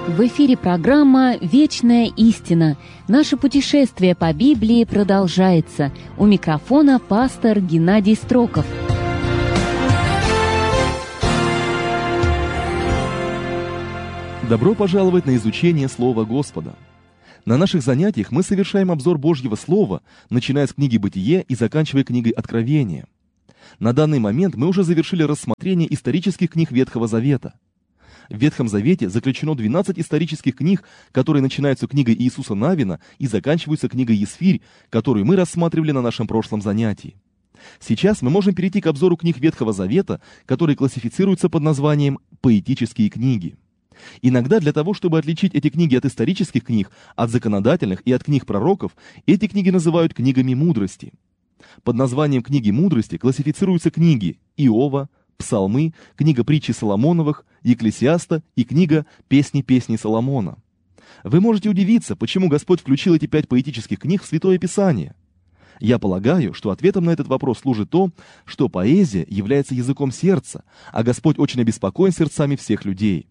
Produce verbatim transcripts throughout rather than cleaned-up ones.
В эфире программа «Вечная истина». Наше путешествие по Библии продолжается. У микрофона пастор Геннадий Строков. Добро пожаловать на изучение Слова Господа. На наших занятиях мы совершаем обзор Божьего Слова, начиная с книги «Бытие» и заканчивая книгой «Откровение». На данный момент мы уже завершили рассмотрение исторических книг Ветхого Завета. В Ветхом Завете заключено двенадцать исторических книг, которые начинаются книгой Иисуса Навина и заканчиваются книгой Есфирь, которую мы рассматривали на нашем прошлом занятии. Сейчас мы можем перейти к обзору книг Ветхого Завета, которые классифицируются под названием «поэтические книги». Иногда для того, чтобы отличить эти книги от исторических книг, от законодательных и от книг пророков, эти книги называют книгами мудрости. Под названием «Книги мудрости» классифицируются книги Иова, Псалмы, книга притчи Соломоновых, Екклесиаста и книга «Песни песни Соломона». Вы можете удивиться, почему Господь включил эти пять поэтических книг в Святое Писание. Я полагаю, что ответом на этот вопрос служит то, что поэзия является языком сердца, а Господь очень обеспокоен сердцами всех людей.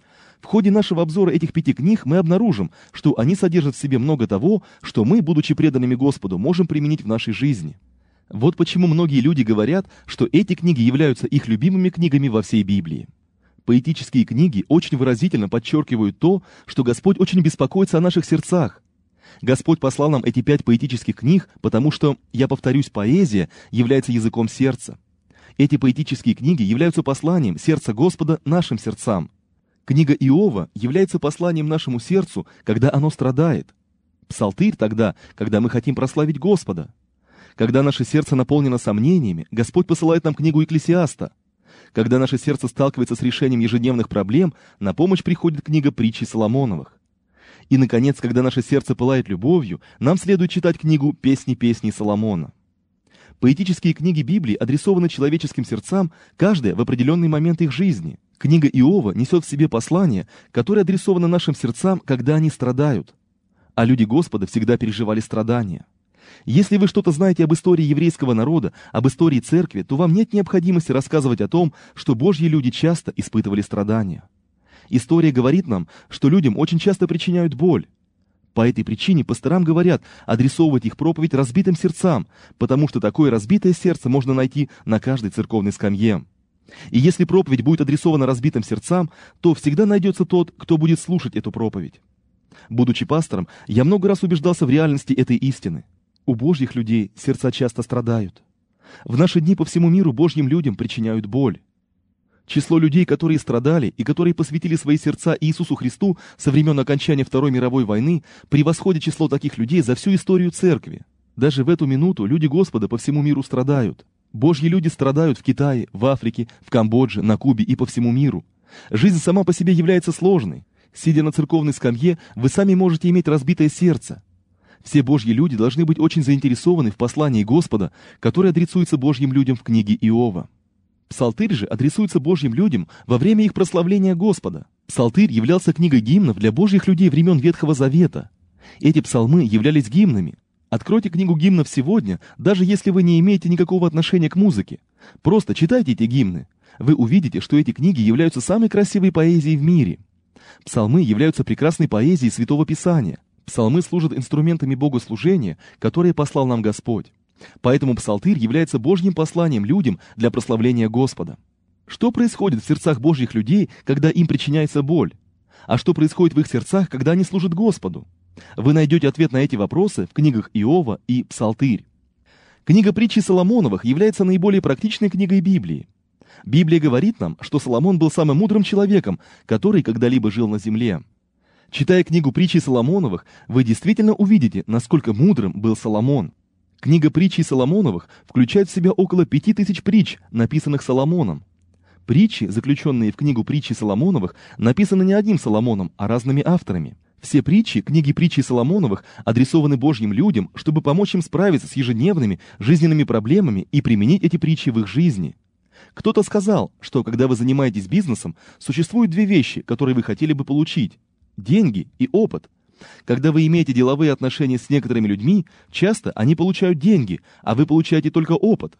В ходе нашего обзора этих пяти книг мы обнаружим, что они содержат в себе много того, что мы, будучи преданными Господу, можем применить в нашей жизни. Вот почему многие люди говорят, что эти книги являются их любимыми книгами во всей Библии. Поэтические книги очень выразительно подчеркивают то, что Господь очень беспокоится о наших сердцах. Господь послал нам эти пять поэтических книг, потому что, я повторюсь, поэзия является языком сердца. Эти поэтические книги являются посланием сердца Господа нашим сердцам. Книга Иова является посланием нашему сердцу, когда оно страдает. Псалтырь тогда, когда мы хотим прославить Господа. Когда наше сердце наполнено сомнениями, Господь посылает нам книгу Екклесиаста. Когда наше сердце сталкивается с решением ежедневных проблем, на помощь приходит книга притчи Соломоновых. И, наконец, когда наше сердце пылает любовью, нам следует читать книгу «Песни песней Соломона». Поэтические книги Библии адресованы человеческим сердцам, каждая в определенный момент их жизни. Книга Иова несет в себе послание, которое адресовано нашим сердцам, когда они страдают. А люди Господа всегда переживали страдания. Если вы что-то знаете об истории еврейского народа, об истории церкви, то вам нет необходимости рассказывать о том, что Божьи люди часто испытывали страдания. История говорит нам, что людям очень часто причиняют боль. По этой причине пасторам говорят адресовывать их проповедь разбитым сердцам, потому что такое разбитое сердце можно найти на каждой церковной скамье. И если проповедь будет адресована разбитым сердцам, то всегда найдется тот, кто будет слушать эту проповедь. Будучи пастором, я много раз убеждался в реальности этой истины. У Божьих людей сердца часто страдают. В наши дни по всему миру Божьим людям причиняют боль. Число людей, которые страдали и которые посвятили свои сердца Иисусу Христу со времен окончания Второй мировой войны, превосходит число таких людей за всю историю церкви. Даже в эту минуту люди Господа по всему миру страдают. Божьи люди страдают в Китае, в Африке, в Камбодже, на Кубе и по всему миру. Жизнь сама по себе является сложной. Сидя на церковной скамье, вы сами можете иметь разбитое сердце. Все Божьи люди должны быть очень заинтересованы в послании Господа, которое адресуется Божьим людям в книге Иова. Псалтырь же адресуется Божьим людям во время их прославления Господа. Псалтырь являлся книгой гимнов для Божьих людей времен Ветхого Завета. Эти псалмы являлись гимнами. Откройте книгу гимнов сегодня, даже если вы не имеете никакого отношения к музыке. Просто читайте эти гимны. Вы увидите, что эти книги являются самой красивой поэзией в мире. Псалмы являются прекрасной поэзией Святого Писания. Псалмы служат инструментами богослужения, которые послал нам Господь. Поэтому псалтырь является Божьим посланием людям для прославления Господа. Что происходит в сердцах Божьих людей, когда им причиняется боль? А что происходит в их сердцах, когда они служат Господу? Вы найдете ответ на эти вопросы в книгах Иова и Псалтырь. Книга притчи Соломоновых является наиболее практичной книгой Библии. Библия говорит нам, что Соломон был самым мудрым человеком, который когда-либо жил на земле. Читая книгу притчи Соломоновых, вы действительно увидите, насколько мудрым был Соломон. Книга притчи Соломоновых включает в себя около пяти тысяч притч, написанных Соломоном. Притчи, заключенные в книгу притчи Соломоновых, написаны не одним Соломоном, а разными авторами. Все притчи, книги притчи Соломоновых, адресованы Божьим людям, чтобы помочь им справиться с ежедневными жизненными проблемами и применить эти притчи в их жизни. Кто-то сказал, что когда вы занимаетесь бизнесом, существуют две вещи, которые вы хотели бы получить – деньги и опыт. Когда вы имеете деловые отношения с некоторыми людьми, часто они получают деньги, а вы получаете только опыт.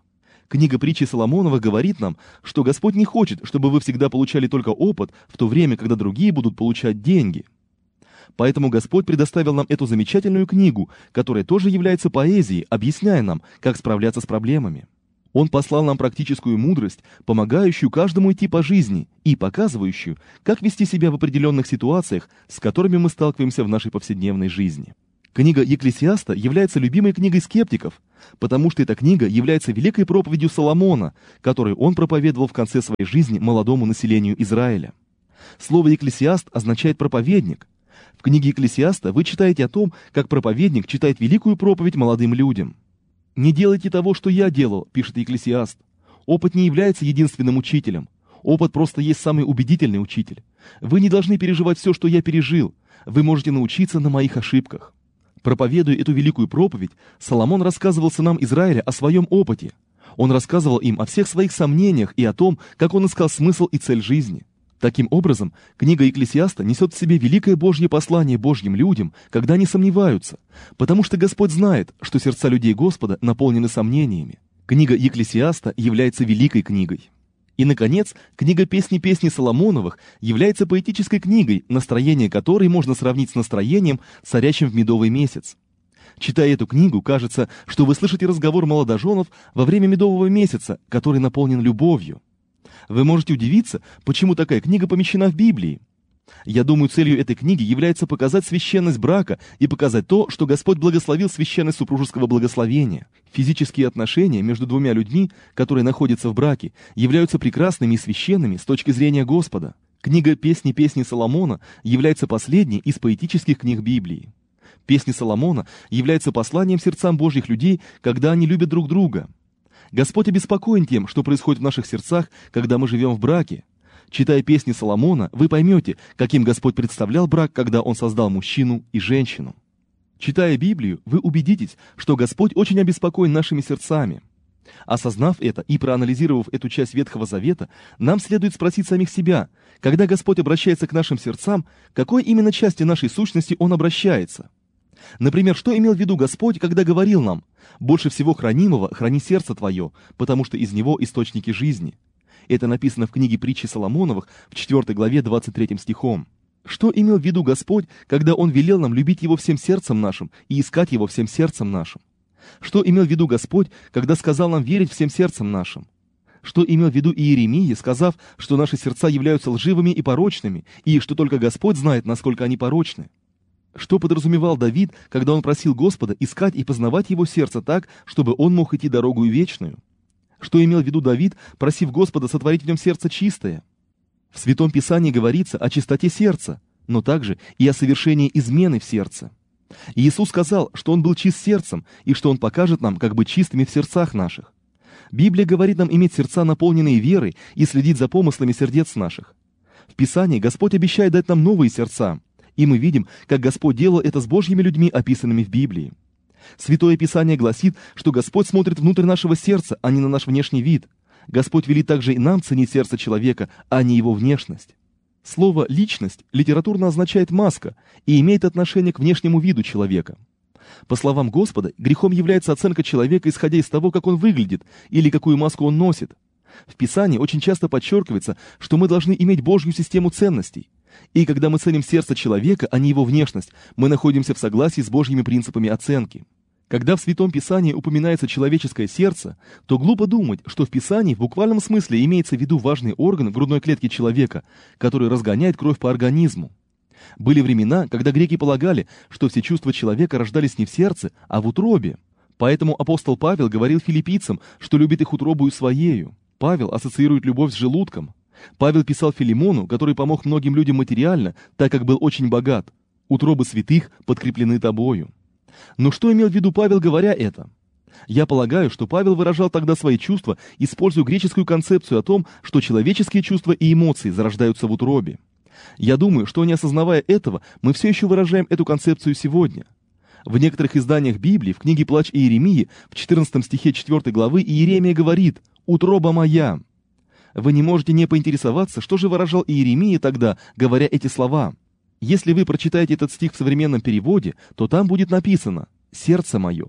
Книга притчи Соломонова говорит нам, что Господь не хочет, чтобы вы всегда получали только опыт, в то время, когда другие будут получать деньги. Поэтому Господь предоставил нам эту замечательную книгу, которая тоже является поэзией, объясняя нам, как справляться с проблемами. Он послал нам практическую мудрость, помогающую каждому идти по жизни и показывающую, как вести себя в определенных ситуациях, с которыми мы сталкиваемся в нашей повседневной жизни. Книга Екклесиаста является любимой книгой скептиков, потому что эта книга является великой проповедью Соломона, которую он проповедовал в конце своей жизни молодому населению Израиля. Слово «екклесиаст» означает «проповедник». В книге Екклесиаста вы читаете о том, как проповедник читает великую проповедь молодым людям. «Не делайте того, что я делал», — пишет Екклесиаст. «Опыт не является единственным учителем. Опыт просто есть самый убедительный учитель. Вы не должны переживать все, что я пережил. Вы можете научиться на моих ошибках». Проповедуя эту великую проповедь, Соломон рассказывал сынам Израиля о своем опыте. Он рассказывал им о всех своих сомнениях и о том, как он искал смысл и цель жизни. Таким образом, книга Екклесиаста несет в себе великое Божье послание Божьим людям, когда они сомневаются, потому что Господь знает, что сердца людей Господа наполнены сомнениями. Книга Екклесиаста является великой книгой. И, наконец, книга «Песни песни Соломоновых» является поэтической книгой, настроение которой можно сравнить с настроением, царящим в медовый месяц. Читая эту книгу, кажется, что вы слышите разговор молодоженов во время медового месяца, который наполнен любовью. Вы можете удивиться, почему такая книга помещена в Библии. Я думаю, целью этой книги является показать священность брака и показать то, что Господь благословил священность супружеского благословения. Физические отношения между двумя людьми, которые находятся в браке, являются прекрасными и священными с точки зрения Господа. Книга «Песни песни Соломона» является последней из поэтических книг Библии. Песни Соломона являются посланием сердцам Божьих людей, когда они любят друг друга. Господь обеспокоен тем, что происходит в наших сердцах, когда мы живем в браке. Читая песни Соломона, вы поймете, каким Господь представлял брак, когда Он создал мужчину и женщину. Читая Библию, вы убедитесь, что Господь очень обеспокоен нашими сердцами. Осознав это и проанализировав эту часть Ветхого Завета, нам следует спросить самих себя, когда Господь обращается к нашим сердцам, к какой именно части нашей сущности Он обращается. Например, что имел в виду Господь, когда говорил нам: «Больше всего хранимого храни сердце твое, потому что из него источники жизни». Это написано в книге притчи Соломоновых в четвёртой главе двадцать третьим стихом. Что имел в виду Господь, когда Он велел нам любить Его всем сердцем нашим и искать Его всем сердцем нашим? Что имел в виду Господь, когда сказал нам верить всем сердцем нашим? Что имел в виду Иеремия, сказав, что наши сердца являются лживыми и порочными, и что только Господь знает, насколько они порочны? Что подразумевал Давид, когда он просил Господа искать и познавать его сердце так, чтобы он мог идти дорогою вечную? Что имел в виду Давид, просив Господа сотворить в нем сердце чистое? В Святом Писании говорится о чистоте сердца, но также и о совершении измены в сердце. И Иисус сказал, что Он был чист сердцем, и что Он покажет нам, как быть чистыми в сердцах наших. Библия говорит нам иметь сердца, наполненные верой, и следить за помыслами сердец наших. В Писании Господь обещает дать нам новые сердца, и мы видим, как Господь делал это с Божьими людьми, описанными в Библии. Святое Писание гласит, что Господь смотрит внутрь нашего сердца, а не на наш внешний вид. Господь велит также и нам ценить сердце человека, а не его внешность. Слово «личность» литературно означает «маска» и имеет отношение к внешнему виду человека. По словам Господа, грехом является оценка человека, исходя из того, как он выглядит или какую маску он носит. В Писании очень часто подчеркивается, что мы должны иметь Божью систему ценностей. И когда мы ценим сердце человека, а не его внешность, мы находимся в согласии с Божьими принципами оценки. Когда в Святом Писании упоминается человеческое сердце, то глупо думать, что в Писании в буквальном смысле имеется в виду важный орган в грудной клетке человека, который разгоняет кровь по организму. Были времена, когда греки полагали, что все чувства человека рождались не в сердце, а в утробе. Поэтому апостол Павел говорил филиппийцам, что любит их утробою своею. Павел ассоциирует любовь с желудком. Павел писал Филимону, который помог многим людям материально, так как был очень богат: «Утробы святых подкреплены тобою». Но что имел в виду Павел, говоря это? Я полагаю, что Павел выражал тогда свои чувства, используя греческую концепцию о том, что человеческие чувства и эмоции зарождаются в утробе. Я думаю, что не осознавая этого, мы все еще выражаем эту концепцию сегодня. В некоторых изданиях Библии, в книге «Плач Иеремии», в четырнадцатом стихе четвёртой главы, Иеремия говорит: «Утроба моя». Вы не можете не поинтересоваться, что же выражал Иеремия тогда, говоря эти слова. Если вы прочитаете этот стих в современном переводе, то там будет написано «сердце мое».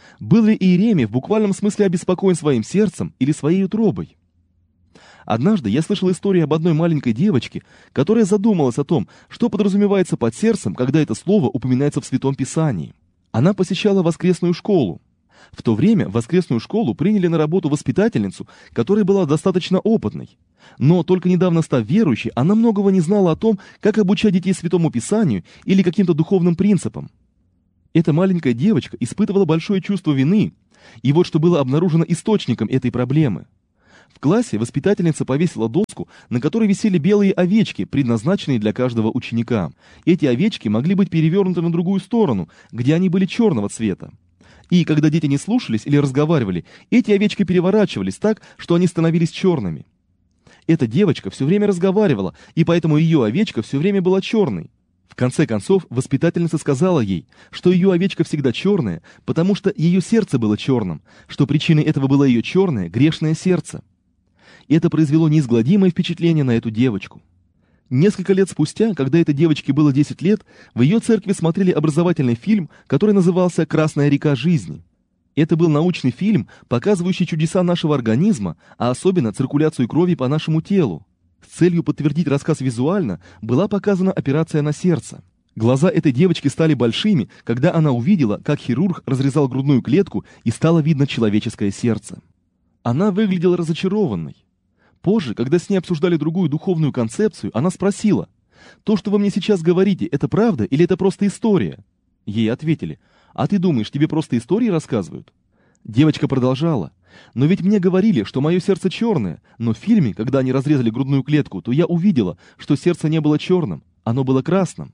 Был ли Иеремия в буквальном смысле обеспокоен своим сердцем или своей утробой? Однажды я слышал историю об одной маленькой девочке, которая задумалась о том, что подразумевается под сердцем, когда это слово упоминается в Святом Писании. Она посещала воскресную школу. В то время в воскресную школу приняли на работу воспитательницу, которая была достаточно опытной. Но только недавно став верующей, она многого не знала о том, как обучать детей Святому Писанию или каким-то духовным принципам. Эта маленькая девочка испытывала большое чувство вины, и вот что было обнаружено источником этой проблемы. В классе воспитательница повесила доску, на которой висели белые овечки, предназначенные для каждого ученика. Эти овечки могли быть перевернуты на другую сторону, где они были черного цвета. И когда дети не слушались или разговаривали, эти овечки переворачивались так, что они становились черными. Эта девочка все время разговаривала, и поэтому ее овечка все время была черной. В конце концов, воспитательница сказала ей, что ее овечка всегда черная, потому что ее сердце было черным, что причиной этого было ее черное, грешное сердце. Это произвело неизгладимое впечатление на эту девочку. Несколько лет спустя, когда этой девочке было десять лет, в ее церкви смотрели образовательный фильм, который назывался «Красная река жизни». Это был научный фильм, показывающий чудеса нашего организма, а особенно циркуляцию крови по нашему телу. С целью подтвердить рассказ визуально была показана операция на сердце. Глаза этой девочки стали большими, когда она увидела, как хирург разрезал грудную клетку и стало видно человеческое сердце. Она выглядела разочарованной. Позже, когда с ней обсуждали другую духовную концепцию, она спросила: «То, что вы мне сейчас говорите, это правда или это просто история?» Ей ответили: «А ты думаешь, тебе просто истории рассказывают?» Девочка продолжала: «Но ведь мне говорили, что мое сердце черное, но в фильме, когда они разрезали грудную клетку, то я увидела, что сердце не было черным, оно было красным».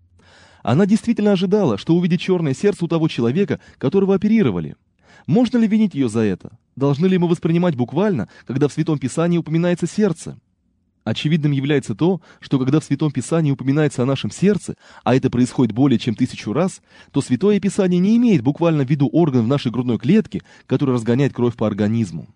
Она действительно ожидала, что увидит черное сердце у того человека, которого оперировали. Можно ли винить ее за это? Должны ли мы воспринимать буквально, когда в Святом Писании упоминается сердце? Очевидным является то, что когда в Святом Писании упоминается о нашем сердце, а это происходит более чем тысячу раз, то Святое Писание не имеет буквально в виду орган в нашей грудной клетке, который разгоняет кровь по организму.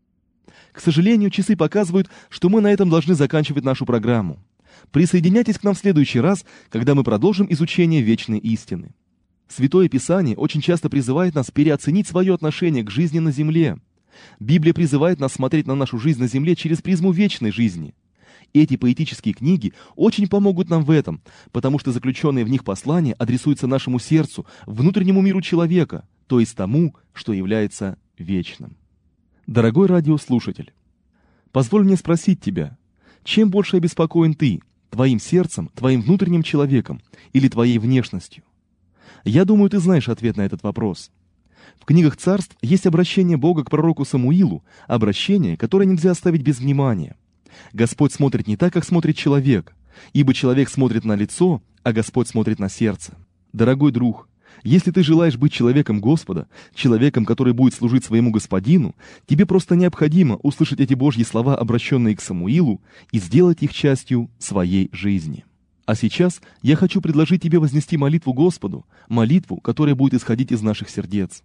К сожалению, часы показывают, что мы на этом должны заканчивать нашу программу. Присоединяйтесь к нам в следующий раз, когда мы продолжим изучение вечной истины. Святое Писание очень часто призывает нас переоценить свое отношение к жизни на земле. Библия призывает нас смотреть на нашу жизнь на земле через призму вечной жизни. Эти поэтические книги очень помогут нам в этом, потому что заключенные в них послания адресуются нашему сердцу, внутреннему миру человека, то есть тому, что является вечным. Дорогой радиослушатель, позволь мне спросить тебя, чем больше обеспокоен ты, твоим сердцем, твоим внутренним человеком или твоей внешностью? Я думаю, ты знаешь ответ на этот вопрос. В книгах царств есть обращение Бога к пророку Самуилу, обращение, которое нельзя оставить без внимания. Господь смотрит не так, как смотрит человек, ибо человек смотрит на лицо, а Господь смотрит на сердце. Дорогой друг, если ты желаешь быть человеком Господа, человеком, который будет служить своему Господину, тебе просто необходимо услышать эти Божьи слова, обращенные к Самуилу, и сделать их частью своей жизни. А сейчас я хочу предложить тебе вознести молитву Господу, молитву, которая будет исходить из наших сердец.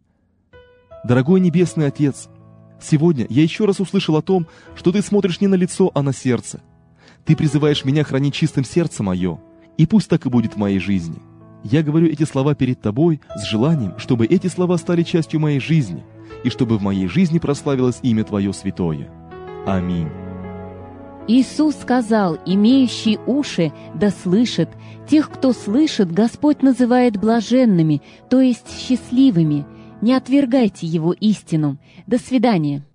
Дорогой Небесный Отец, сегодня я еще раз услышал о том, что ты смотришь не на лицо, а на сердце. Ты призываешь меня хранить чистым сердце мое, и пусть так и будет в моей жизни. Я говорю эти слова перед тобой с желанием, чтобы эти слова стали частью моей жизни, и чтобы в моей жизни прославилось имя Твое святое. Аминь. Иисус сказал: «Имеющий уши да слышит». Тех, кто слышит, Господь называет блаженными, то есть счастливыми. Не отвергайте Его истину. До свидания.